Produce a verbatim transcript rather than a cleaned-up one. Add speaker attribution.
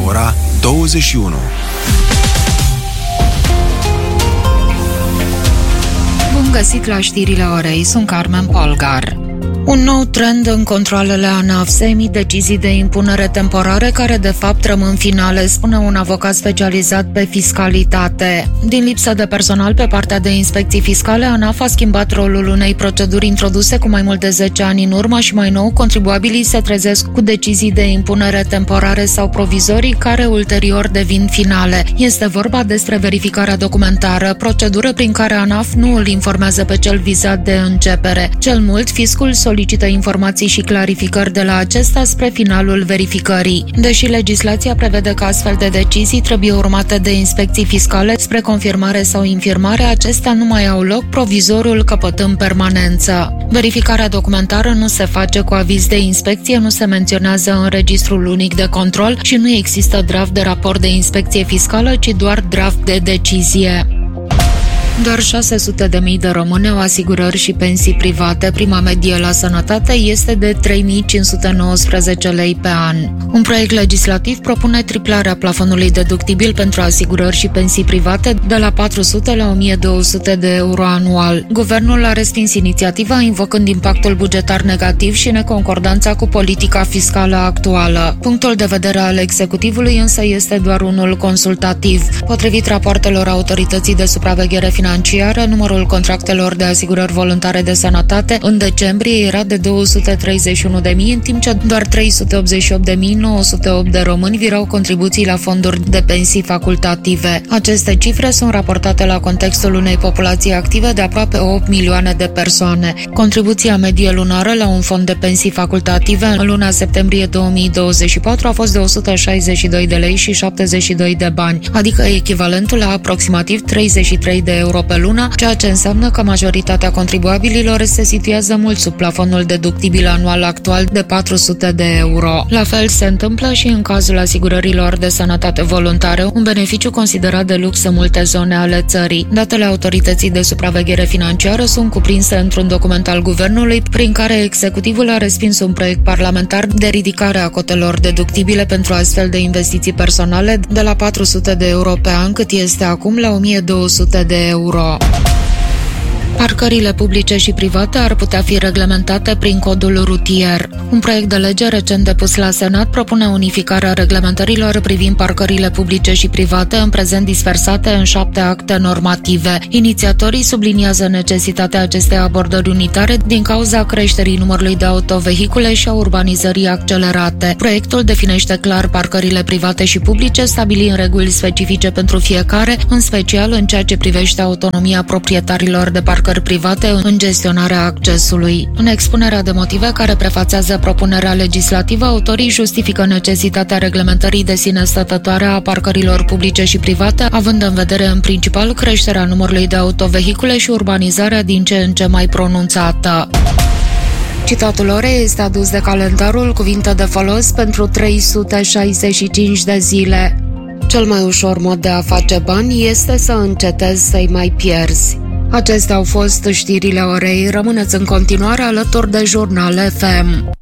Speaker 1: ora douăzeci și unu.
Speaker 2: Bun găsit la știrile orei, sunt Carmen Polgar. Un nou trend în controalele ANAF, se emit decizii de impunere temporare care de fapt rămân finale, spune un avocat specializat pe fiscalitate. Din lipsă de personal pe partea de inspecții fiscale, ANAF a schimbat rolul unei proceduri introduse cu mai mult de zece ani în urmă și mai nou contribuabilii se trezesc cu decizii de impunere temporare sau provizorii care ulterior devin finale. Este vorba despre verificarea documentară, procedură prin care ANAF nu îl informează pe cel vizat de începere. Cel mult, fiscul solicită informații și clarificări de la acesta spre finalul verificării. Deși legislația prevede că astfel de decizii trebuie urmate de inspecții fiscale spre confirmare sau infirmare, acestea nu mai au loc, provizorul căpătând permanență. Verificarea documentară nu se face cu aviz de inspecție, nu se menționează în registrul unic de control și nu există draft de raport de inspecție fiscală, ci doar draft de decizie. Doar șase sute de mii de români au asigurări și pensii private. Prima medie la sănătate este de trei mii cinci sute nouăsprezece lei pe an. Un proiect legislativ propune triplarea plafonului deductibil pentru asigurări și pensii private de la patru sute la o mie două sute de euro anual. Guvernul a respins inițiativa, invocând impactul bugetar negativ și neconcordanța cu politica fiscală actuală. Punctul de vedere al executivului însă este doar unul consultativ. Potrivit rapoartelor Autorității de Supraveghere Financiară, financiară, numărul contractelor de asigurări voluntare de sănătate în decembrie era de două sute treizeci și unu de mii, în timp ce doar trei sute optzeci și opt de mii nouă sute opt de români virau contribuții la fonduri de pensii facultative. Aceste cifre sunt raportate la contextul unei populații active de aproape opt milioane de persoane. Contribuția medie lunară la un fond de pensii facultative în luna septembrie două mii douăzeci și patru a fost de o sută șaizeci și doi de lei și șaptezeci și doi de bani, adică echivalentul la aproximativ treizeci și trei de euro pe lună, ceea ce înseamnă că majoritatea contribuabililor se situează mult sub plafonul deductibil anual actual de patru sute de euro. La fel se întâmplă și în cazul asigurărilor de sănătate voluntare, un beneficiu considerat de lux în multe zone ale țării. Datele Autorității de Supraveghere Financiară sunt cuprinse într-un document al Guvernului, prin care executivul a respins un proiect parlamentar de ridicare a cotelor deductibile pentru astfel de investiții personale de la patru sute de euro pe an, cât este acum, la o mie două sute de euro. Parcările publice și private ar putea fi reglementate prin codul rutier. Un proiect de lege recent depus la Senat propune unificarea reglementărilor privind parcările publice și private, în prezent dispersate în șapte acte normative. Inițiatorii subliniază necesitatea acestei abordări unitare din cauza creșterii numărului de autovehicule și a urbanizării accelerate. Proiectul definește clar parcările private și publice, stabilind reguli specifice pentru fiecare, în special în ceea ce privește autonomia proprietarilor de parcări private în gestionarea accesului. În expunerea de motive care prefațează propunerea legislativă, autorii justifică necesitatea reglementării de sine stătătoare a parcărilor publice și private, având în vedere în principal creșterea numărului de autovehicule și urbanizarea din ce în ce mai pronunțată. Citatul orei este adus de calendarul Cuvinte de folos pentru trei sute șaizeci și cinci de zile. Cel mai ușor mod de a face bani este să încetezi să-i mai pierzi. Acestea au fost știrile orei. Rămâneți în continuare alături de Jurnal F M.